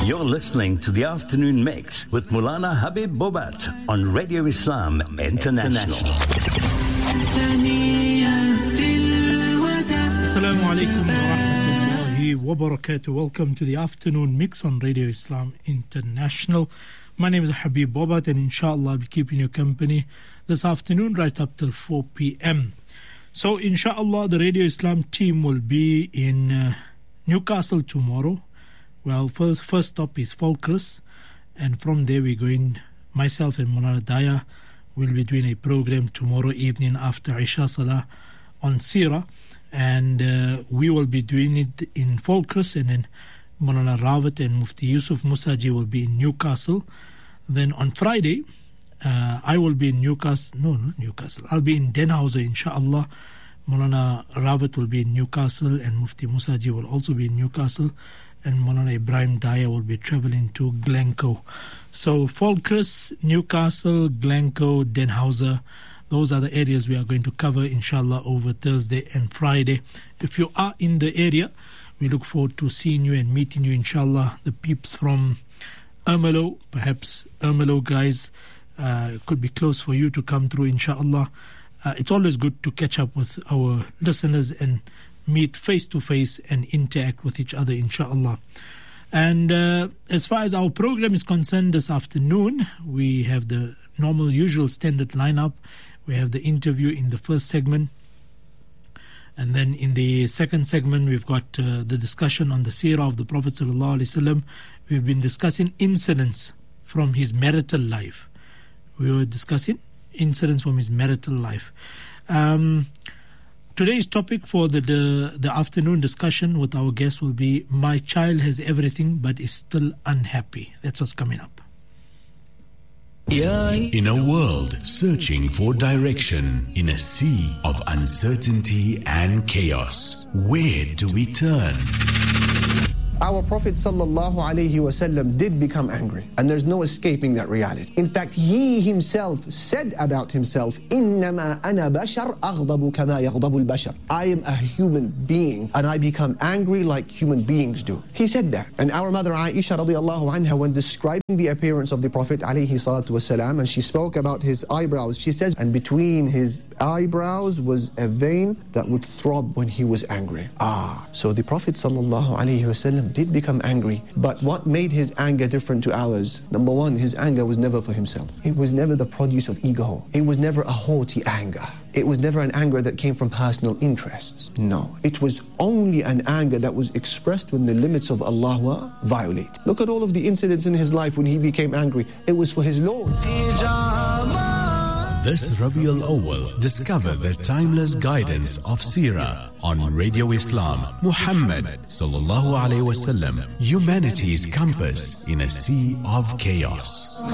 You're listening to the Afternoon Mix with Maulana Habib Bobat on Radio Islam International. Assalamu alaikum wa rahmatullahi wa barakatuh. Welcome to the Afternoon Mix on Radio Islam International. My name is Habib Bobat, and inshallah I'll be keeping you company this afternoon right up till 4 p.m. So inshallah the Radio Islam team will be in Newcastle tomorrow. Well, first stop is Falkirk, and from there we're going, myself and Maulana Daya will be doing a program tomorrow evening after Isha Salah on Sirah, and we will be doing it in Falkirk, and then Maulana Rawat and Mufti Yusuf Musaji will be in Newcastle. Then on Friday, I will be in Newcastle, I'll be in Denhauser, inshallah. Maulana Rawat will be in Newcastle, and Mufti Musaji will also be in Newcastle, and Maulana Ibrahim Daya will be travelling to Glencoe. So Falkirk, Newcastle, Glencoe, Denhauser, those are the areas we are going to cover, inshallah, over Thursday and Friday. If you are in the area, we look forward to seeing you and meeting you, inshallah. The peeps from Ermelo, perhaps Ermelo guys, could be close for you to come through, inshallah. It's always good to catch up with our listeners and meet face to face and interact with each other, inshallah. And as far as our program is concerned this afternoon, we have the normal, usual standard lineup. We have the interview in the first segment, and then in the second segment we've got the discussion on the seerah of the Prophet sallallahu alaihi wasallam. We've been discussing incidents from his marital life. We were discussing incidents from his marital life. Today's topic for the afternoon discussion with our guest will be, my child has everything but is still unhappy. That's what's coming up. In a world searching for direction, in a sea of uncertainty and chaos, where do we turn? Our Prophet ﷺ did become angry, and there's no escaping that reality. In fact, he himself said about himself, إِنَّمَا أَنَا بَشَرْ أَغْضَبُ كَمَا يَغْضَبُ الْبَشَرْ. I am a human being, and I become angry like human beings do. He said that. And our mother Aisha radiallahu anha, when describing the appearance of the Prophet ﷺ, and she spoke about his eyebrows, she says, and between his eyebrows was a vein that would throb when he was angry. So the Prophet ﷺ did become angry, but what made his anger different to ours? Number one, his anger was never for himself. It was never the produce of ego. It was never a haughty anger. It was never an anger that came from personal interests. No, it was only an anger that was expressed when the limits of Allah were violated. Look at all of the incidents in his life when he became angry. It was for his Lord. This Rabiul Awwal, discover the timeless guidance of Seerah on Radio Islam. Muhammad sallallahu alaihi wasallam, humanity's compass in a sea of chaos.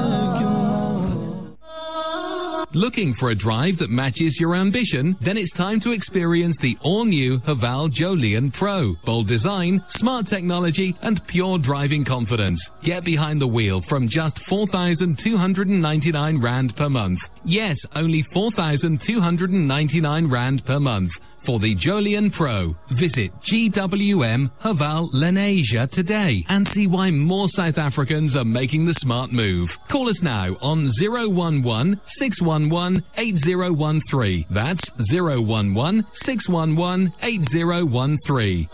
Looking for a drive that matches your ambition? Then it's time to experience the all-new Haval Jolion Pro. Bold design, smart technology, and pure driving confidence. Get behind the wheel from just 4,299 Rand per month. Yes, only 4,299 Rand per month. For the Jolion Pro, visit GWM Haval Lenasia today and see why more South Africans are making the smart move. Call us now on 011 611 8013. That's 011 611 8013.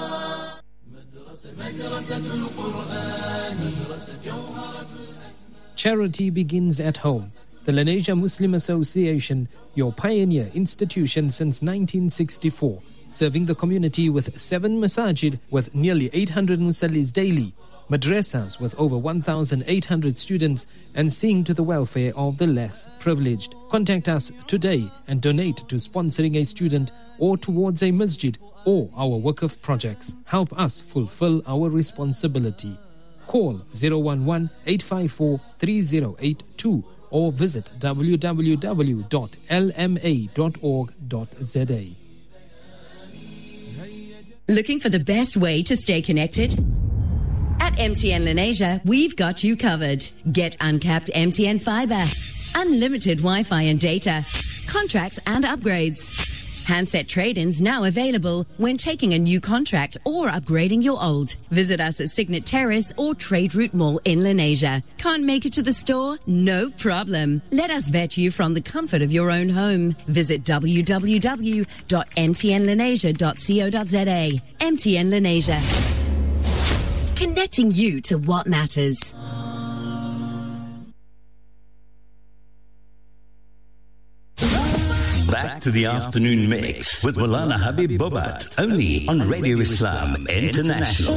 Charity begins at home. The Lenasia Muslim Association, your pioneer institution since 1964, serving the community with 7 masajid with nearly 800 musallis daily, madrasas with over 1,800 students, and seeing to the welfare of the less privileged. Contact us today and donate to sponsoring a student or towards a masjid or our Waqf projects. Help us fulfill our responsibility. Call 011-854-3082 or visit www.lma.org.za. Looking for the best way to stay connected? At MTN Lenasia, we've got you covered. Get uncapped MTN fiber, unlimited Wi-Fi and data, contracts and upgrades. Handset trade-ins now available when taking a new contract or upgrading your old. Visit us at Signet Terrace or Trade Route Mall in Lenasia. Can't make it to the store? No problem. Let us vet you from the comfort of your own home. Visit www.mtnlenasia.co.za. MTN Lenasia. Connecting you to what matters. Back to the afternoon mix with Maulana Habib Bobat, only on Radio Islam International.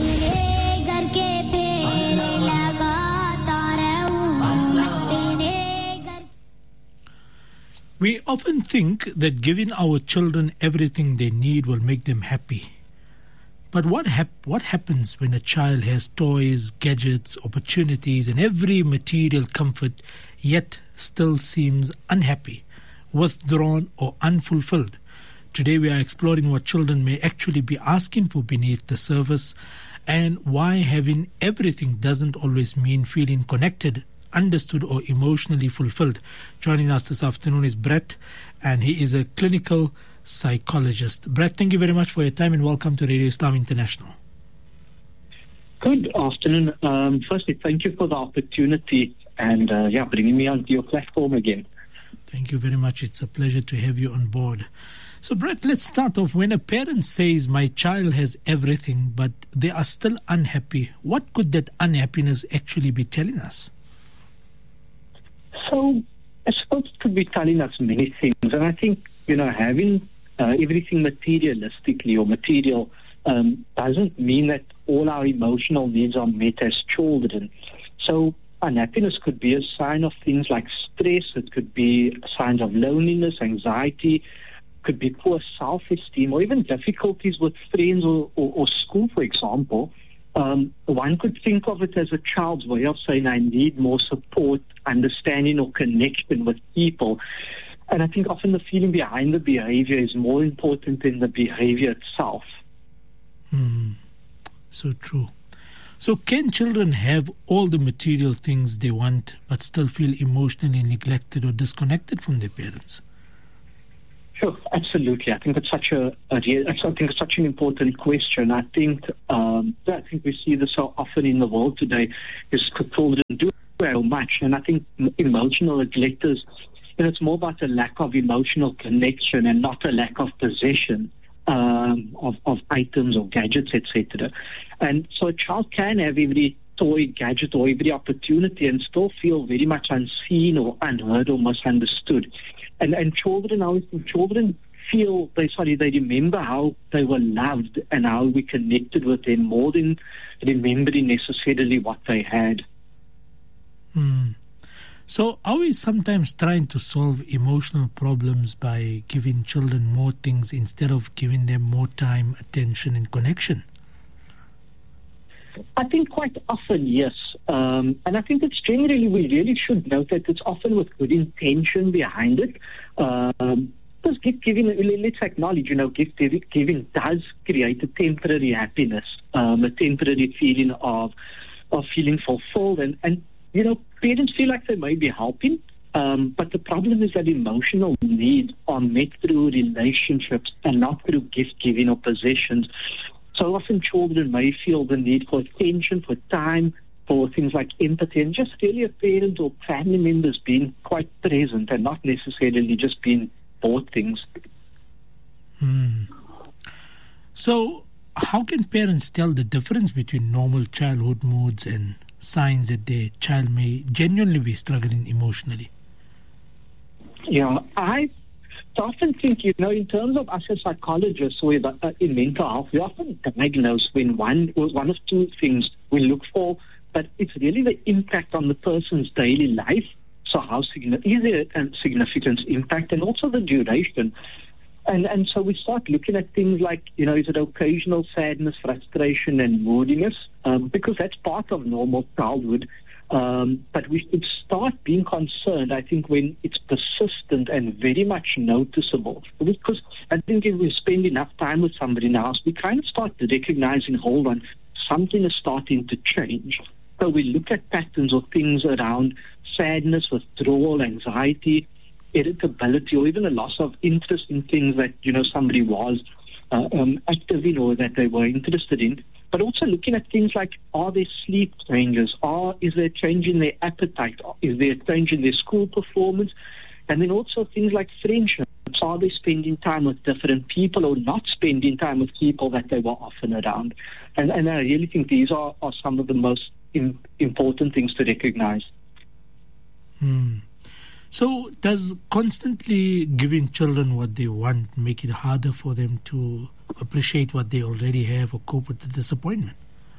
We often think that giving our children everything they need will make them happy. But what happens when a child has toys, gadgets, opportunities, and every material comfort, yet still seems unhappy, withdrawn, or unfulfilled? Today we are exploring what children may actually be asking for beneath the surface, and why having everything doesn't always mean feeling connected, understood, or emotionally fulfilled. Joining us this afternoon is Brett, and he is a clinical psychologist. Brett, thank you very much for your time and welcome to Radio Islam International. Good afternoon. Firstly, thank you for the opportunity and bringing me onto your platform again. Thank you very much. It's a pleasure to have you on board. So, Brett, let's start off. When a parent says, my child has everything, but they are still unhappy, what could that unhappiness actually be telling us? So, I suppose it could be telling us many things. And I think, having everything materialistically or material doesn't mean that all our emotional needs are met as children. So, unhappiness could be a sign of things like stress. It could be signs of loneliness, anxiety, could be poor self-esteem, or even difficulties with friends or school, for example. One could think of it as a child's way of saying, I need more support, understanding, or connection with people. And I think often the feeling behind the behavior is more important than the behavior itself. So true. So can children have all the material things they want but still feel emotionally neglected or disconnected from their parents? Sure, absolutely. I think it's such an important question. I think we see this so often in the world today. Is children do so much, and I think emotional neglect is, it's more about a lack of emotional connection and not a lack of possession of items or gadgets, etc. And so a child can have every toy, gadget, or every opportunity and still feel very much unseen or unheard or misunderstood. And children feel, they remember how they were loved and how we connected with them more than remembering necessarily what they had. So are we sometimes trying to solve emotional problems by giving children more things instead of giving them more time, attention, and connection? I think quite often, yes. And I think it's generally, we really should note that it's often with good intention behind it. Because gift giving, let's acknowledge, gift giving does create a temporary happiness, a temporary feeling of feeling fulfilled. And parents feel like they may be helping, but the problem is that emotional needs are met through relationships and not through gift giving or possessions. So often children may feel the need for attention, for time, for things like empathy, and just really a parent or family members being quite present and not necessarily just being bought things. So how can parents tell the difference between normal childhood moods and signs that their child may genuinely be struggling emotionally? Yeah, I often think, in terms of us as psychologists or in mental health, we often diagnose when one of two things we look for, but it's really the impact on the person's daily life. So how is there a significant impact, and also the duration. And so we start looking at things like, is it occasional sadness, frustration, and moodiness? Because that's part of normal childhood. But we should start being concerned, I think, when it's persistent and very much noticeable. Because I think if we spend enough time with somebody in the house, we kind of start recognizing, hold on, something is starting to change. So we look at patterns or things around sadness, withdrawal, anxiety, irritability or even a loss of interest in things that, somebody was active in or that they were interested in. But also looking at things like, are there sleep changes? Is there a change in their appetite? Is there a change in their school performance? And then also things like friendships. Are they spending time with different people or not spending time with people that they were often around? And I really think these are some of the most important things to recognize. So does constantly giving children what they want make it harder for them to appreciate what they already have or cope with the disappointment?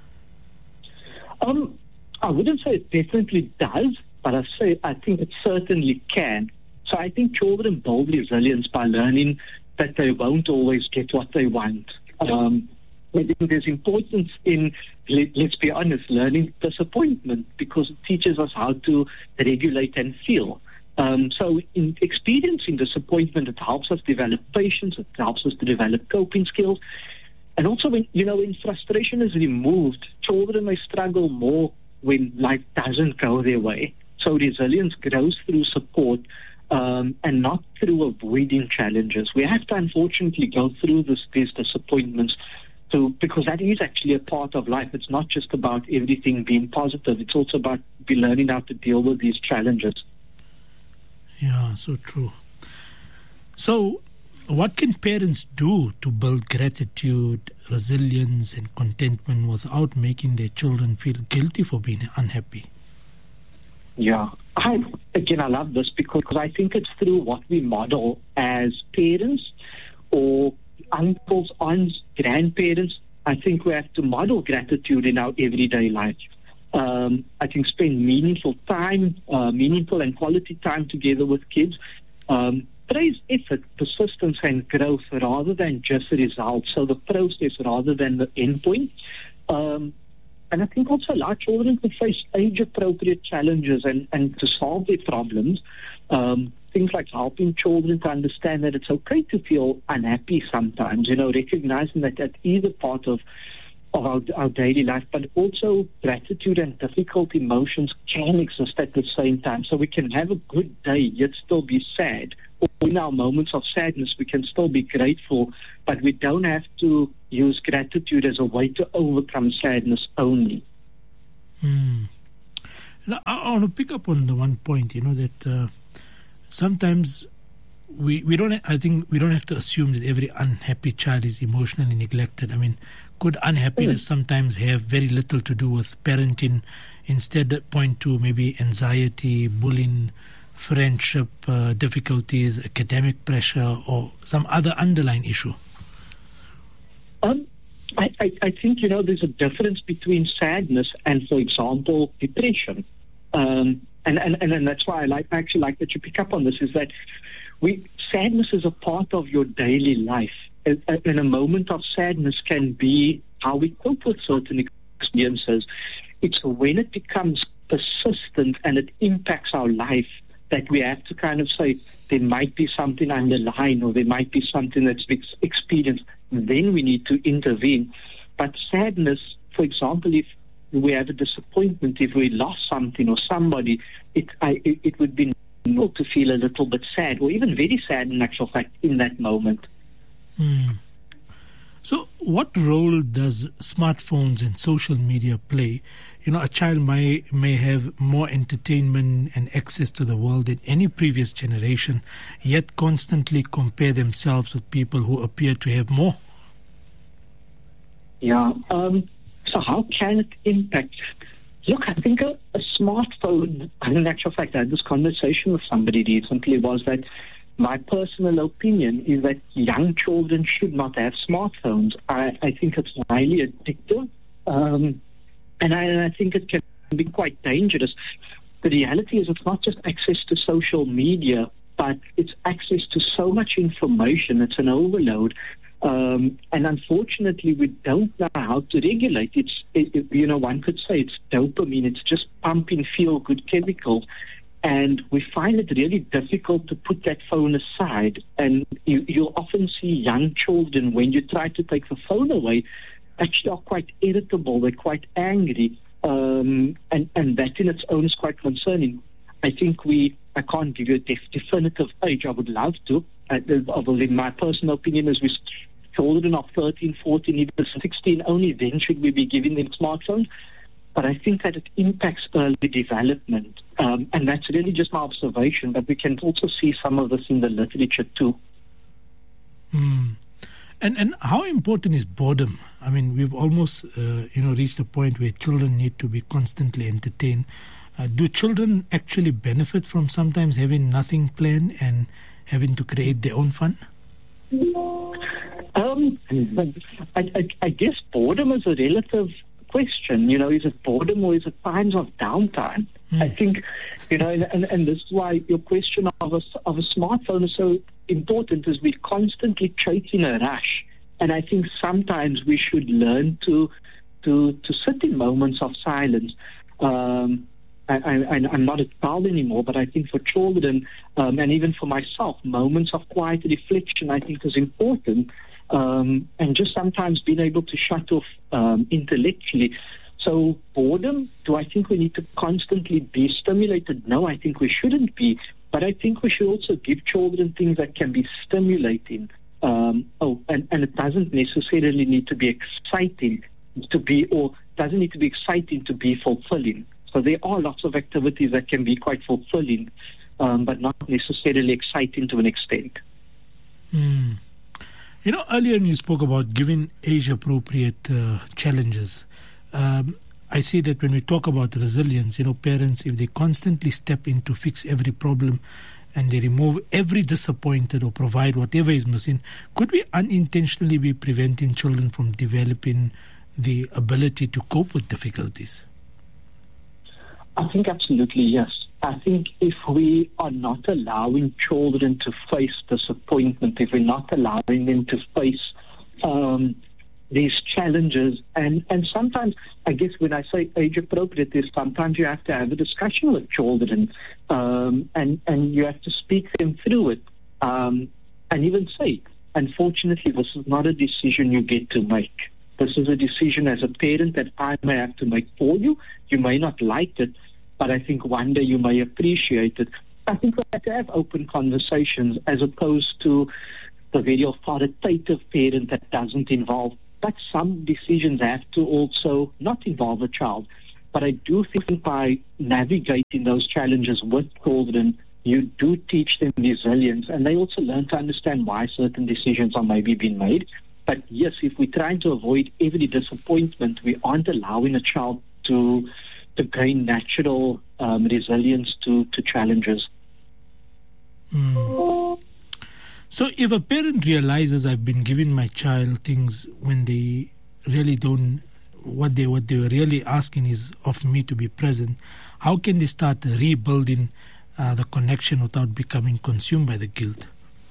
I wouldn't say it definitely does, but I think it certainly can. So I think children build resilience by learning that they won't always get what they want. I think there's importance in, let's be honest, learning disappointment, because it teaches us how to regulate and feel. So in experiencing disappointment, it helps us develop patience, it helps us to develop coping skills. And also when frustration is removed, children may struggle more when life doesn't go their way. So resilience grows through support and not through avoiding challenges. We have to unfortunately go through these disappointments because that is actually a part of life. It's not just about everything being positive. It's also about learning how to deal with these challenges. Yeah, so true. So what can parents do to build gratitude, resilience and contentment without making their children feel guilty for being unhappy? Yeah, I love this because I think it's through what we model as parents or uncles, aunts, grandparents. I think we have to model gratitude in our everyday life. I think spend meaningful and quality time together with kids. Praise effort, persistence and growth rather than just the result. So the process rather than the endpoint. And I think also allow children to face age-appropriate challenges and to solve their problems. Things like helping children to understand that it's okay to feel unhappy sometimes, recognizing that that is a part of our daily life, but also gratitude and difficult emotions can exist at the same time. So we can have a good day yet still be sad. Or in our moments of sadness, we can still be grateful, but we don't have to use gratitude as a way to overcome sadness only. Now, I want to pick up on the one point, that sometimes we don't have to assume that every unhappy child is emotionally neglected. I mean, could unhappiness sometimes have very little to do with parenting, instead point to maybe anxiety, bullying, friendship difficulties, academic pressure, or some other underlying issue? I think, there's a difference between sadness and, for example, depression. And that's why I actually like that you pick up on this, is that sadness is a part of your daily life. And a moment of sadness can be how we cope with certain experiences. It's when it becomes persistent and it impacts our life that we have to kind of say there might be something underlying or there might be something that's experienced. Then we need to intervene. But sadness, for example, if we have a disappointment, if we lost something or somebody, it would be normal to feel a little bit sad or even very sad in actual fact in that moment. So what role does smartphones and social media play? A child may have more entertainment and access to the world than any previous generation, yet constantly compare themselves with people who appear to have more. Yeah. So how can it impact? Look, I think a smartphone, in actual fact, I had this conversation with somebody recently, was that my personal opinion is that young children should not have smartphones. I think it's highly addictive, and I think it can be quite dangerous. The reality is it's not just access to social media, but it's access to so much information. It's an overload. And unfortunately, we don't know how to regulate it. One could say it's dopamine. It's just pumping feel-good chemicals. And we find it really difficult to put that phone aside. And you'll often see young children, when you try to take the phone away, actually are quite irritable. They're quite angry. And that in its own is quite concerning. I think we I can't give you a definitive age. I would love to. In my personal opinion, as we children of 13, 14, even 16, only then should we be giving them smartphones. But I think that it impacts early development. And that's really just my observation, but we can also see some of this in the literature too. And how important is boredom? I mean, we've almost reached a point where children need to be constantly entertained. Do children actually benefit from sometimes having nothing planned and having to create their own fun? I guess boredom is a relative question. Is it boredom or is it times of downtime? I think, and this is why your question of a smartphone is so important, is we're constantly chasing a rush. And I think sometimes we should learn to sit in moments of silence. I'm not a child anymore, but I think for children, and even for myself, moments of quiet reflection I think is important. And just sometimes being able to shut off intellectually. So boredom, do I think we need to constantly be stimulated? No, I think we shouldn't be. But I think we should also give children things that can be stimulating. And it doesn't necessarily need to be exciting doesn't need to be exciting to be fulfilling. So there are lots of activities that can be quite fulfilling, but not necessarily exciting to an extent. Earlier you spoke about giving age-appropriate challenges. I see that when we talk about resilience, parents, if they constantly step in to fix every problem and they remove every disappointed or provide whatever is missing, could we unintentionally be preventing children from developing the ability to cope with difficulties? I think absolutely yes. I think if we are not allowing children to face disappointment, if we're not allowing them to face these challenges, and sometimes, I guess when I say age appropriate, is sometimes you have to have a discussion with children, and you have to speak them through it, and even say, unfortunately, this is not a decision you get to make. This is a decision as a parent that I may have to make for you. You may not like it, but I think one day you may appreciate it. I think we have to have open conversations as opposed to the very authoritative parent that doesn't involve. But some decisions have to also not involve a child. But I do think by navigating those challenges with children, you do teach them resilience, and they also learn to understand why certain decisions are maybe being made. But yes, if we're trying to avoid every disappointment, we aren't allowing a child to gain natural resilience to challenges. So if a parent realizes I've been giving my child things when they really don't, what they were really asking is of me to be present, how can they start rebuilding the connection without becoming consumed by the guilt?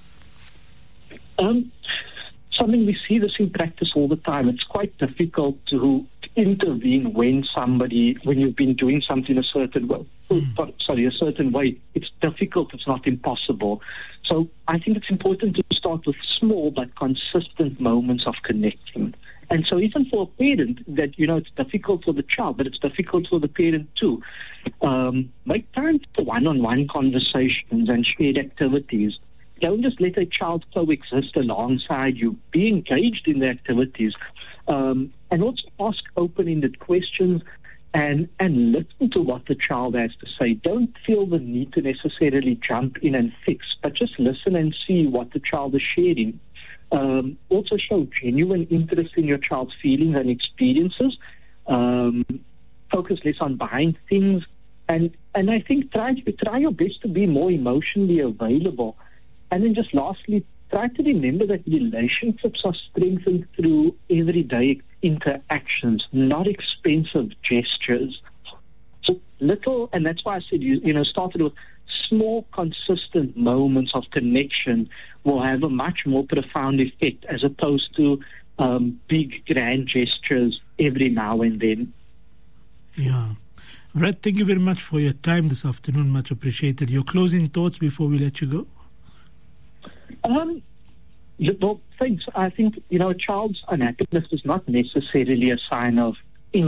Something we see this in practice all the time. It's quite difficult to intervene when you've been doing something a certain way. A certain way. It's difficult. It's not impossible. So I think it's important to start with small but consistent moments of connecting. And so even for a parent that, it's difficult for the child, but it's difficult for the parent too. Make time for one-on-one conversations and shared activities. Don't just let a child coexist alongside you. Be engaged in the activities. And also ask open-ended questions and listen to what the child has to say. Don't feel the need to necessarily jump in and fix, but just listen and see what the child is sharing. Also show genuine interest in your child's feelings and experiences. Focus less on buying things. And I think try your best to be more emotionally available. And then just lastly, try to remember that relationships are strengthened through everyday interactions, not expensive gestures. So little, and that's why I said, started with small, consistent moments of connection will have a much more profound effect as opposed to big, grand gestures every now and then. Yeah. Brett, thank you very much for your time this afternoon. Much appreciated. Your closing thoughts before we let you go? Well, thanks. I think, a child's unhappiness is not necessarily a sign of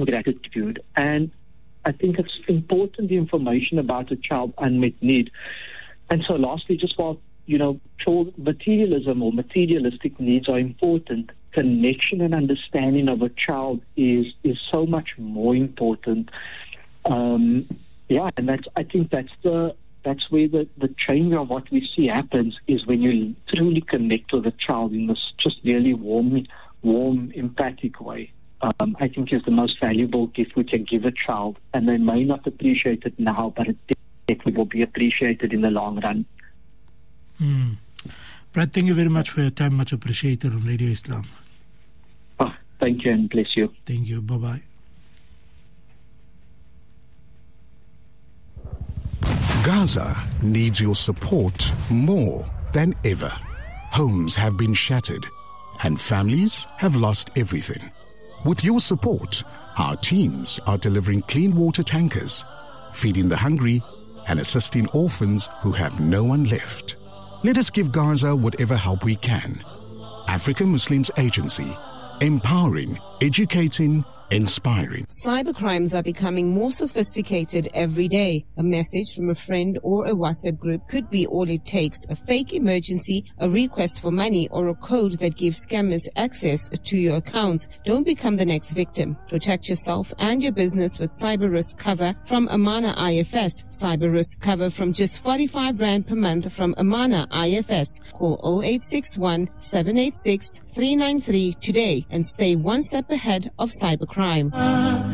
ingratitude. And I think it's important information about a child's unmet need. And so lastly, just while, materialism or materialistic needs are important, connection and understanding of a child is so much more important. And I think that's where the change of what we see happens, is when you truly connect with a child in this just really warm, empathic way. I think is the most valuable gift we can give a child, and they may not appreciate it now, but it definitely will be appreciated in the long run. Brad, thank you very much for your time. Much appreciated on Radio Islam. Thank you and bless you. Thank you. Bye-bye. Gaza needs your support more than ever. Homes have been shattered and families have lost everything. With your support, our teams are delivering clean water tankers, feeding the hungry, and assisting orphans who have no one left. Let us give Gaza whatever help we can. African Muslims Agency, empowering, educating, inspiring. Cybercrimes are becoming more sophisticated every day. A message from a friend or a WhatsApp group could be all it takes. A fake emergency, a request for money, or a code that gives scammers access to your accounts. Don't become the next victim. Protect yourself and your business with cyber risk cover from Amana IFS. Cyber risk cover from just 45 Rand per month from Amana IFS. Call 0861 786 393 today and stay one step ahead of cybercrime.